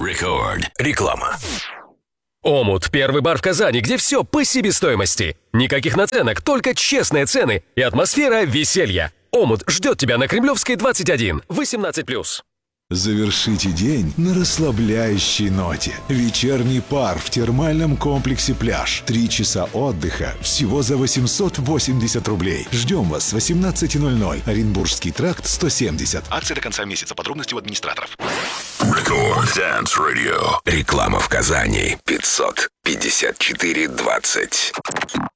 Record. Реклама. Омут – первый бар в Казани, где все по себестоимости. Никаких наценок, только честные цены и атмосфера веселья. Омут ждет тебя на Кремлевской, 21, 18+. Завершите день на расслабляющей ноте. Вечерний пар в термальном комплексе «Пляж». 3 часа отдыха всего за 880 рублей. Ждем вас с 18:00. Оренбургский тракт, 170. Акция до конца месяца. Подробности у администраторов. Record Dance Radio. Реклама в Казани. 554-20.